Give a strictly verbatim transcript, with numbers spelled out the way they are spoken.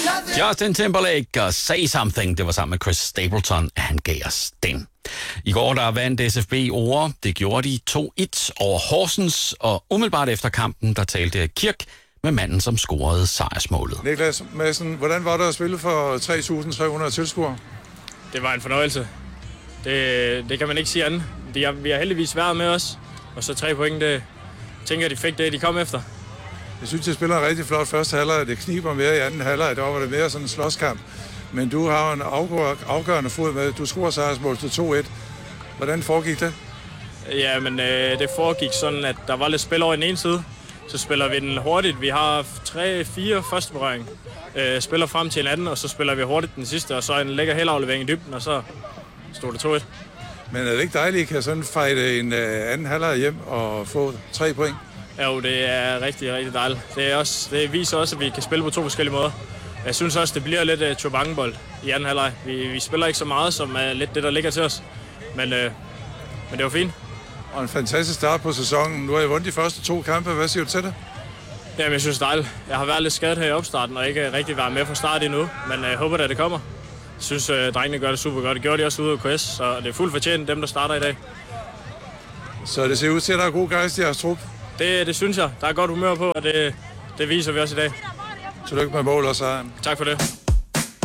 Justin Timberlake og Say Something, det var sammen med Chris Stapleton, at han gav os den. I går der vandt S F B over. Det gjorde de to et over Horsens, og umiddelbart efter kampen, der talte Kirk med manden, som scorede sejrsmålet. Niklas Madsen, hvordan var det at spille for tre tusind tre hundrede tilskuere? Det var en fornøjelse. Det, det kan man ikke sige andet. De har, vi har heldigvis været med os, og så tre point, det tænker de fik det, de kom efter. Jeg synes, de spiller en rigtig flot første halvleg. Det kniber mere i anden halvleg. Der var det mere sådan en slåskamp. Men du har en afgørende fod med. Du scorer sejrsmål til to et. Hvordan foregik det? Ja, men øh, det foregik sådan, at der var lidt spil over i den ene side. Så spiller vi den hurtigt. Vi har tre, fire første berøring. Øh, spiller frem til en anden, og så spiller vi hurtigt den sidste. Og så en lækker helaflevering i dybden, og så stod det to et. Men er det ikke dejligt, at I kan sådan fejde en øh, anden halvleg hjem og få tre point? Jo, det er rigtig, rigtig dejligt. Det, er også, det viser også, at vi kan spille på to forskellige måder. Jeg synes også, det bliver lidt uh, chobangenbold i anden halvleg. Vi, vi spiller ikke så meget, som er lidt det, der ligger til os. Men, uh, men det var fint. Og en fantastisk start på sæsonen. Nu har I vundet de første to kampe. Hvad siger du til det? Jamen, jeg synes det er dejligt. Jeg har været lidt skadet her i opstarten, og ikke rigtig været med fra start endnu. Men jeg uh, håber, at det kommer. Jeg synes, uh, drengene gør det super godt. Det gjorde de også ude af K S, så det er fuldt fortjent, dem der starter i dag. Så det ser ud til, at der er god gejst i jeres trup? Det, det synes jeg. Der er godt humør på, og det, det viser vi også i dag. Tillykke med mål og sejren. Tak for det.